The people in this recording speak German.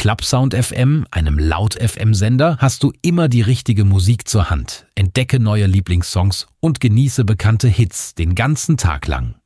Clubsound FM, einem Laut-FM-Sender, hast du immer die richtige Musik zur Hand. Entdecke neue Lieblingssongs und genieße bekannte Hits den ganzen Tag lang.